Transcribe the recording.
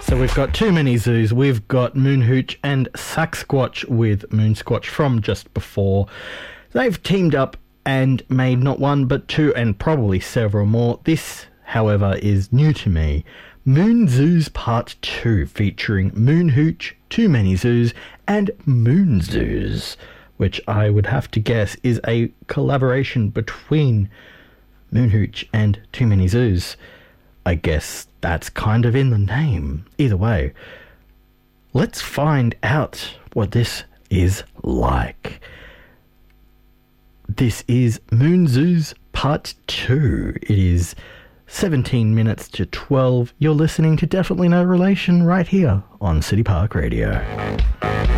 So we've got Too Many Zoos, we've got Moonhooch and Saxsquatch with Moonsquatch from just before. They've teamed up and made not one but two and probably several more. This, however, is new to me. Moon Zoos Part 2 featuring Moonhooch, Too Many Zoos and Moon Zoos, which I would have to guess is a collaboration between Moonhooch and Too Many Zoos. I guess that's kind of in the name. Either way, let's find out what this is like. This is Moon Zoos Part 2. It is 17 minutes to 12. You're listening to Definitely No Relation right here on City Park Radio.